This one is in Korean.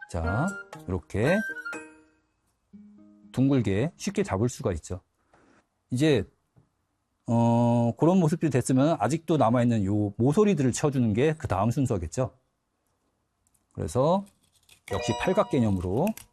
자, 이렇게 둥글게 쉽게 잡을 수가 있죠. 이제 그런 모습들이 됐으면 아직도 남아있는 요 모서리들을 채워주는 게 그 다음 순서겠죠. 그래서 역시 팔각 개념으로